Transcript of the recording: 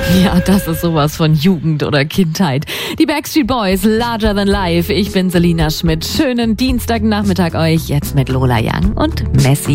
Ja, das ist sowas von Jugend oder Kindheit. Die Backstreet Boys, Larger Than Life. Ich bin Selina Schmidt. Schönen Dienstagnachmittag euch. Jetzt mit Lola Young und Messi.